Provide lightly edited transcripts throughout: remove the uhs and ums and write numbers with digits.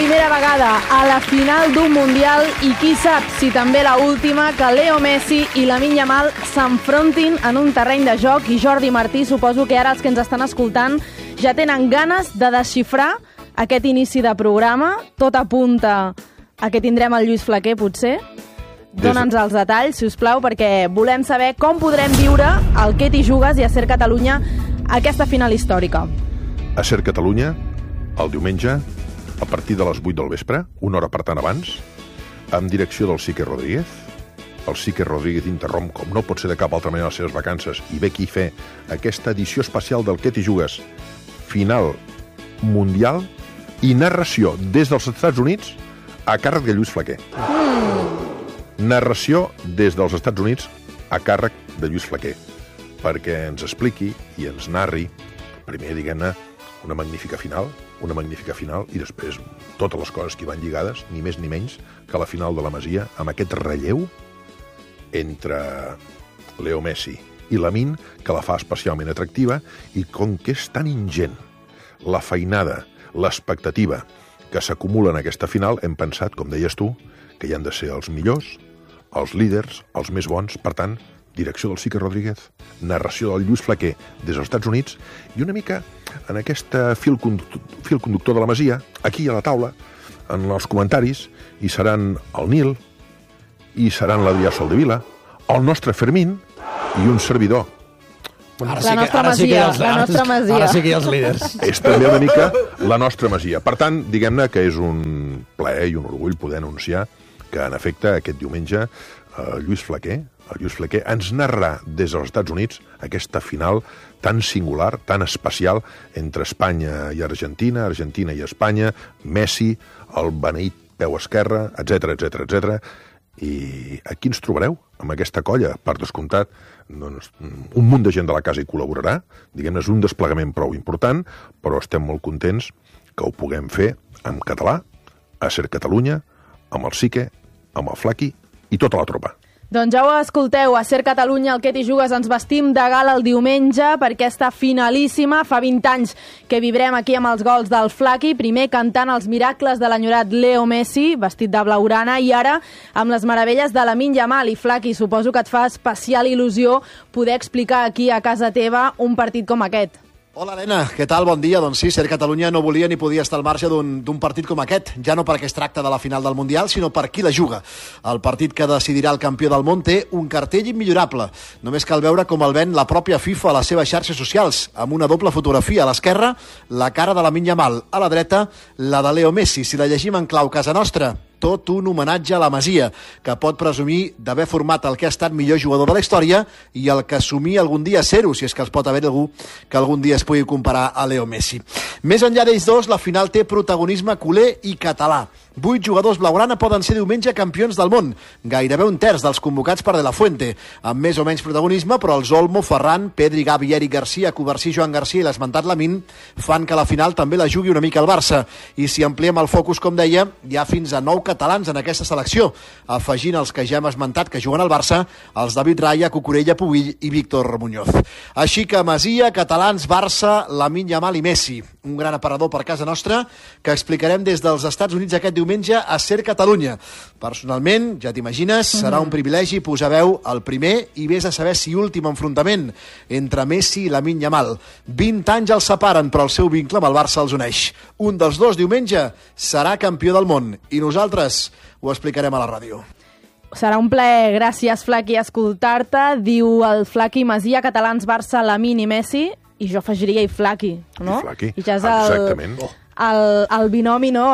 primera vegada a la final d'un Mundial i qui sap si també la última que Leo Messi i Lamine Yamal s'enfrontin en un terreny de joc. I Jordi Martí, suposo que ara els que ens estan escoltant ja tenen ganes de desxifrar aquest inici de programa. Tot apunta a que tindrem el Lluís Flaquer, potser. Dóna'ns els detalls, si us plau, perquè volem saber com podrem viure al Què t'hi jugues i a Ser Catalunya aquesta final històrica. A Ser Catalunya, el diumenge, a partir de les 8 del vespre, una hora per tant abans, amb direcció del Sique Rodríguez. El Sique Rodríguez interromp, com no pot ser de cap altra manera, les seves vacances i ve aquí a fer aquesta edició especial del Què t'hi jugues, final mundial i narració des dels Estats Units a càrrec de Lluís Flaquer. Narració des dels Estats Units a càrrec de Lluís Flaquer, perquè ens expliqui i ens narri, primer, diguem-ne, una magnífica final, i després totes les coses que hi van lligades, ni més ni menys que la final de la Masia, amb aquest relleu entre Leo Messi i Lamine, que la fa especialment atractiva, i com que és tan ingent la feinada, l'expectativa que s'acumula en aquesta final, hem pensat, com deies tu, que hi han de ser els millors, els líders, els més bons, per tant, direcció del Sique Rodríguez, narració del Lluís Flaquer des dels Estats Units, i una mica en aquest fil conductor de la Masia, aquí a la taula, en els comentaris, hi seran el Nil, hi seran l'Adrià Soldevila, el nostre Fermín i un servidor. La nostra Masia. Ara sí que hi ha els líders. És també una mica la nostra Masia. Per tant, diguem-ne que és un plaer i un orgull poder anunciar que, en efecte, aquest diumenge, Lluís Flaquer ens narrarà des dels Estats Units aquesta final tan singular, tan especial entre Espanya i Argentina, Argentina i Espanya, Messi, el beneït peu esquerre, etc. I aquí ens trobareu, amb aquesta colla, per descomptat, doncs, un munt de gent de la casa hi col·laborarà, diguem-ne, és un desplegament prou important, però estem molt contents que ho puguem fer en català, a Ser Catalunya, amb el Sique, amb el Flaqui i tota la tropa. Doncs ja ho escolteu, a Ser Catalunya, el Què t'hi jugues, ens vestim de gala el diumenge per aquesta finalíssima. Fa 20 anys que vibrem aquí amb els gols del Flaqui, primer cantant els miracles de l'enyorat Leo Messi, vestit de blaugrana, i ara amb les meravelles de Lamine Yamal. I Flaqui, suposo que et fa especial il·lusió poder explicar aquí a casa teva un partit com aquest. Hola, nena, què tal? Bon dia. Doncs sí, Ser Catalunya no volia ni podia estar al marge d'un partit com aquest, ja no perquè es tracta de la final del Mundial, sinó per qui la juga. El partit que decidirà el campió del món té un cartell immillorable. Només cal veure com el ven la pròpia FIFA a les seves xarxes socials, amb una doble fotografia. A l'esquerra, la cara de Lamine Yamal, a la dreta, la de Leo Messi. Si la llegim en clau casa nostra, tot un homenatge a la Masia, que pot presumir d'haver format el que ha estat millor jugador de la història i el que assumia algun dia ser-ho, si és que els pot haver algú que algun dia es pugui comparar a Leo Messi. Més enllà d'ells dos, la final té protagonisme culer i català. 8 jugadors blaugrana poden ser diumenge campions del món, gairebé un terç dels convocats per De La Fuente, amb més o menys protagonisme, però els Olmo, Ferran, Pedri, Gavi, Eric Garcia, Covarsí, Joan Garcia i l'esmentat Lamine fan que la final també la jugui una mica el Barça. I si ampliem el focus, com deia, hi ha fins a 9 catalans en aquesta selecció, afegint els que ja hem esmentat que juguen al Barça, els David Raya, Cucurella, Pubill i Víctor Muñoz. Així que Masia, catalans, Barça, Lamine Yamal i Messi. Un gran aparador per casa nostra que explicarem des dels Estats Units aquest diumenge a Ser Catalunya. Personalment, ja t'imagines, serà un privilegi posar veu al primer i vés a saber si últim enfrontament entre Messi i Lamine Yamal. 20 anys els separen, però el seu vincle amb el Barça els uneix. Un dels dos diumenge serà campió del món i nosaltres ho explicarem a la ràdio. Serà un plaer, gràcies Flaqui, escoltar-te. Diu el Flaqui, Masia, catalans, Barça, Lamine i Messi, i jo afegiria i Flaqui, no? I Flaqui, I ja és exactament. El binomi, no?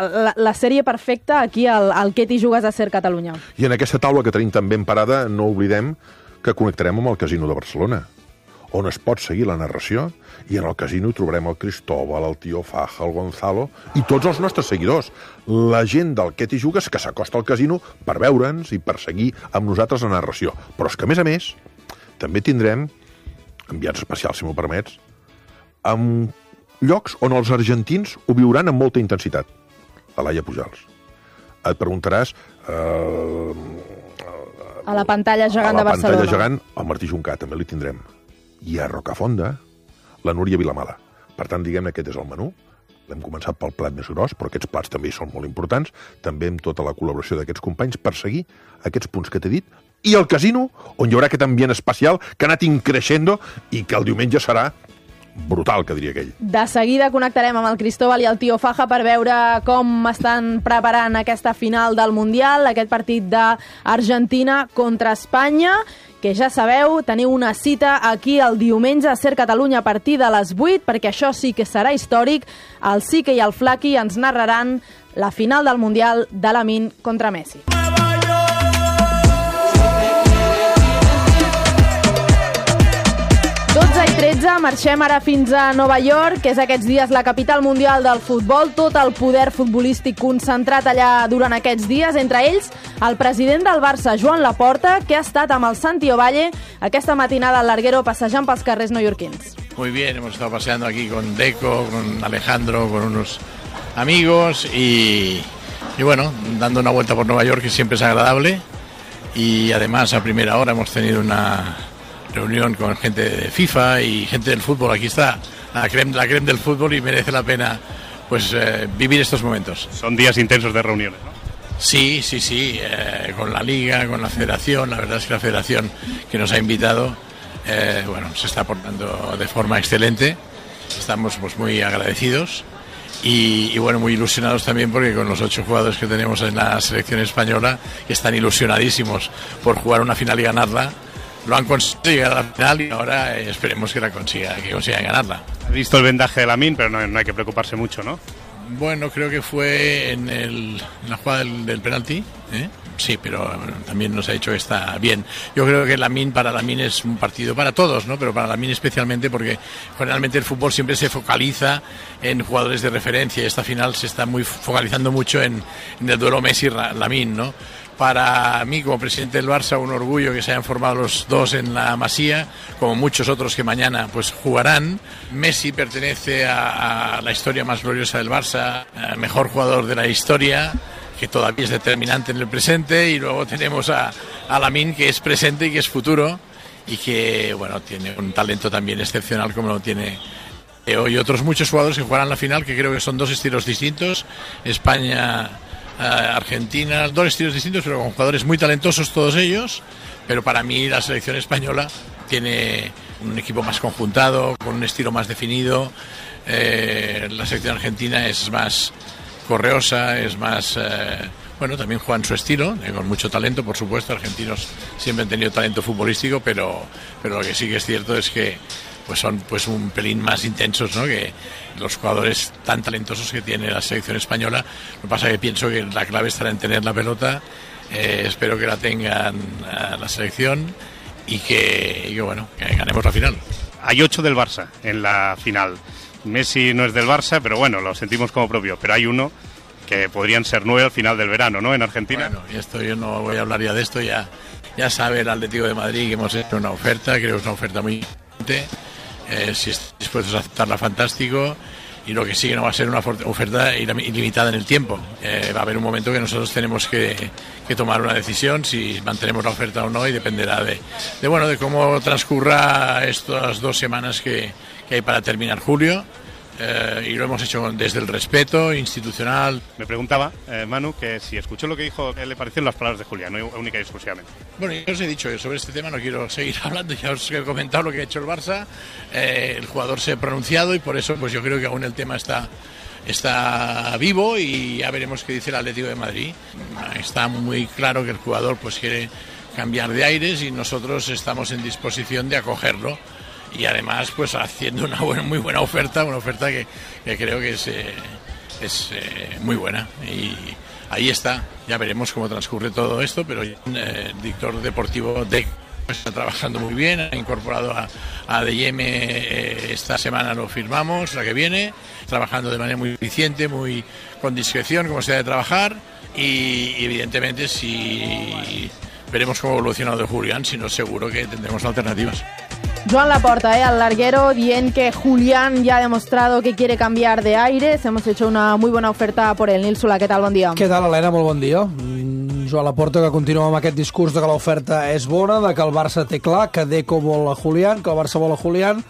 La sèrie perfecta aquí al Què t'hi jugues a Ser Catalunya. I en aquesta taula que tenim també en parada, no oblidem que connectarem amb el Casino de Barcelona, on es pot seguir la narració, i en el casino trobarem el Cristóbal, el tio Faja, el Gonzalo i tots els nostres seguidors. La gent del Què t'hi jugues que s'acosta al casino per veure'ns i per seguir amb nosaltres la narració. Però és que, a més, també tindrem enviats especials, si m'ho permets, amb llocs on els argentins ho viuran amb molta intensitat. A Laia Pujals. Et preguntaràs... a la pantalla gegant de Barcelona. A la pantalla gegant, el Martí Juncà també li tindrem. I a Rocafonda, la Núria Vilamala. Per tant, diguem-ne, aquest és el menú. Hem començat pel plat més gros, però aquests plats també són molt importants, també amb tota la col·laboració d'aquests companys per seguir aquests punts que t'he dit, i el casino, on hi haurà aquest ambient especial que ha anat increixendo i que el diumenge serà brutal, que diria aquell. De seguida connectarem amb el Cristóbal i el Tio Faja per veure com estan preparant aquesta final del Mundial, aquest partit d'Argentina contra Espanya, que ja sabeu, teniu una cita aquí el diumenge a Ser Catalunya a partir de les 8, perquè això sí que serà històric. El Sique i el Flaqui ens narraran la final del Mundial de Lamine contra Messi. 12:13, marxem ara fins a Nova York, que és aquests dies la capital mundial del futbol, tot el poder futbolístic concentrat allà durant aquests dies, entre ells el president del Barça, Joan Laporta, que ha estat amb el Santi Ovalle aquesta matinada al Larguero passejant pels carrers neoyorquins. Muy bien, hemos estado paseando aquí con Deco, con Alejandro, con unos amigos y bueno, dando una vuelta por Nueva York, que siempre es agradable, y además a primera hora hemos tenido una reunión con gente de FIFA y gente del fútbol. Aquí está la creme del fútbol y merece la pena pues vivir estos momentos. Son días intensos de reuniones, ¿no? Sí, con la Liga, con la Federación. La verdad es que la Federación que nos ha invitado se está portando de forma excelente. Estamos pues muy agradecidos y bueno, muy ilusionados también, porque con los 8 jugadores que tenemos en la selección española, que están ilusionadísimos por jugar una final y ganarla, lo han conseguido llegar a la final y ahora esperemos que consigan ganarla. He visto el vendaje de Lamine, pero no hay que preocuparse mucho, ¿no? Bueno, creo que fue en la jugada del penalti, ¿eh? Sí, pero también nos ha dicho que está bien. Yo creo que para Lamine es un partido para todos, ¿no? Pero para Lamine especialmente, porque generalmente el fútbol siempre se focaliza en jugadores de referencia, y esta final se está focalizando mucho en el duelo Messi-Lamine, ¿no? Para mí, como presidente del Barça, un orgullo que se hayan formado los dos en la Masía, como muchos otros que mañana pues jugarán. Messi pertenece a la historia más gloriosa del Barça, mejor jugador de la historia, que todavía es determinante en el presente, y luego tenemos a Lamine, que es presente y que es futuro, y que bueno, tiene un talento también excepcional como lo tiene hoy otros muchos jugadores que jugarán la final, que creo que son 2 estilos distintos. España, Argentina, 2 estilos distintos, pero con jugadores muy talentosos todos ellos. Pero para mí la selección española tiene un equipo más conjuntado, con un estilo más definido. La selección argentina es más correosa, es más... también juegan su estilo, con mucho talento, por supuesto. Argentinos siempre han tenido talento futbolístico, pero lo que sí que es cierto es que son un pelín más intensos, ¿no?, que los jugadores tan talentosos que tiene la selección española. Lo que pasa es que pienso que la clave estará en tener la pelota. Espero que la tengan la selección y que ganemos la final. Hay 8 del Barça en la final. Messi no es del Barça, pero bueno, lo sentimos como propio. Pero hay uno que podrían ser 9 al final del verano, ¿no?, en Argentina. Bueno, y esto yo no voy a hablar ya de esto. Ya sabe el Atlético de Madrid que hemos hecho una oferta. Creo que es una oferta muy importante. Si están dispuestos a aceptarla, fantástico. Y lo que sí que no va a ser una oferta ilimitada en el tiempo. Va a haber un momento que nosotros tenemos que tomar una decisión, si mantenemos la oferta o no, y dependerá de cómo transcurra estas 2 semanas que hay para terminar julio. Y lo hemos hecho desde el respeto institucional. Me preguntaba, Manu, que si escuchó lo que dijo, ¿qué le parecieron las palabras de Julián, única y exclusivamente? Bueno, yo os he dicho que sobre este tema no quiero seguir hablando, ya os he comentado lo que ha hecho el Barça. El jugador se ha pronunciado y por eso pues yo creo que aún el tema está vivo, y ya veremos qué dice el Atlético de Madrid. Está muy claro que el jugador pues quiere cambiar de aires y nosotros estamos en disposición de acogerlo. Y además pues haciendo una muy buena oferta, una oferta que creo que es muy buena, y ahí está. Ya veremos cómo transcurre todo esto, pero el director deportivo está trabajando muy bien, ha incorporado a DM, esta semana lo firmamos, la que viene, trabajando de manera muy eficiente, muy con discreción, como se debe trabajar, y evidentemente si veremos cómo evoluciona lo de Julián, si no seguro que tendremos alternativas. Joan Laporta, al Larguero, dient que Julián ya ha demostrado que quiere cambiar de aires. Hemos hecho una muy buena oferta por el Nil Solà. ¿Qué tal? Bon dia. Què tal, Helena? Molt bon dia. Joan Laporta, que continua amb aquest discurs de que l'oferta és bona, de que el Barça té clar, que Deco vol a Julián, que el Barça vol a Julián.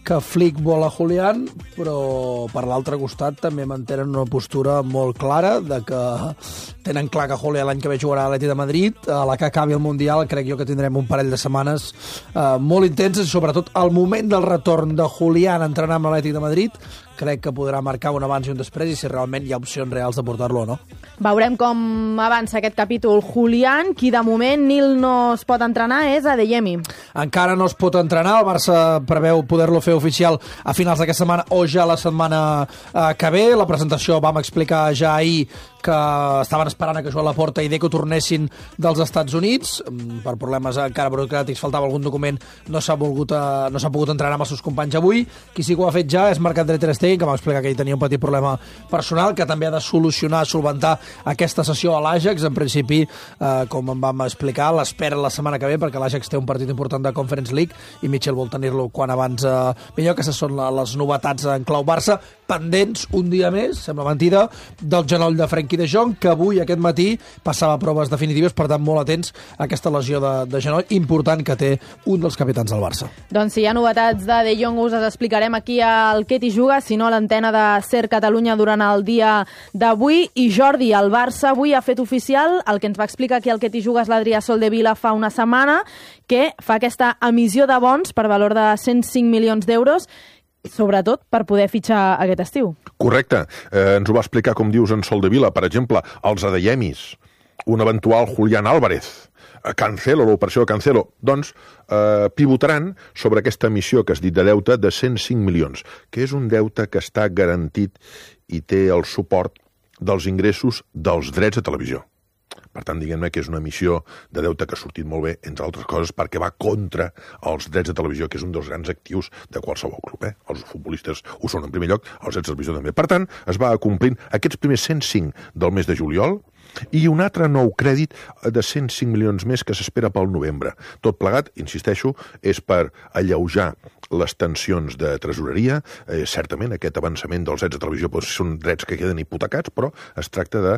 que Flick vol a Julián, però per l'altre costat també mantenen una postura molt clara de que tenen clar que Julián l'any que ve jugarà a l'Atlètic de Madrid. A la que acabi el Mundial crec jo que tindrem un parell de setmanes molt intenses, i sobretot al moment del retorn de Julián a entrenar amb l'Atlètic de Madrid crec que podrà marcar un abans i un després i si realment hi ha opcions reals de portar-lo o no. Veurem com avança aquest capítol. Julián, qui de moment Nil no es pot entrenar, és Adeyemi. Encara no es pot entrenar, el Barça preveu poder-lo fer oficial a finals d'aquesta setmana o ja la setmana que ve. La presentació vam explicar ja ahir que estaven esperant que Joan Laporta i Deco tornessin dels Estats Units. Per problemes encara burocràtics, faltava algun document, no s'ha pogut entrenar amb els seus companys avui. Qui sí que ho ha fet ja és Marc-André Ter Stegen, que va explicar que ell tenia un petit problema personal, que també ha de solventar aquesta sessió a l'Ajax. En principi, com en vam explicar, l'espera la setmana que ve, perquè l'Ajax té un partit important de Conference League i Mitchell vol tenir-lo quan abans millor. Aquestes són les novetats en clau Barça, pendents un dia més, sembla mentida, del genoll de Frenkie de Jong, que avui, aquest matí, passava proves definitives, per tant, molt atents a aquesta lesió de genoll important que té un dels capitans del Barça. Doncs si hi ha novetats de Jong us les explicarem aquí al Què t'hi juga, si no a l'antena de Ser Catalunya durant el dia d'avui. I Jordi, el Barça avui ha fet oficial el que ens va explicar aquí al Què t'hi juga és l'Adrià Soldevila fa una setmana, que fa aquesta emissió de bons per valor de 105 milions d'euros, sobretot per poder fitxar aquest estiu. Correcte. Ens ho va explicar, com dius, en Soldevila. Per exemple, els Adeyemis, un eventual Julián Álvarez, Cancelo, l'operació de Cancelo, doncs pivotaran sobre aquesta emissió que has dit de deute de 105 milions, que és un deute que està garantit i té el suport dels ingressos dels drets de televisió. Per tant, diguem-ne que és una emissió de deute que ha sortit molt bé, entre altres coses, perquè va contra els drets de televisió, que és un dels grans actius de qualsevol club. Els futbolistes ho són en primer lloc, els drets de televisió també. Per tant, es va complint aquests primers 105 del mes de juliol i un altre nou crèdit de 105 milions més que s'espera pel novembre. Tot plegat, insisteixo, és per alleujar les tensions de tresoreria. Certament, aquest avançament dels drets de televisió són drets que queden hipotecats, però es tracta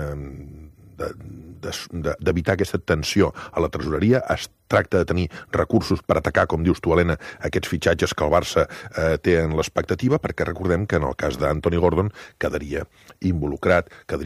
d'evitar aquesta tensió a la tresoreria. Es tracta de tenir recursos per atacar, com dius tu, Helena, aquests fitxatges que el Barça té en l'expectativa, perquè recordem que en el cas d'Anthony Gordon quedaria involucrat,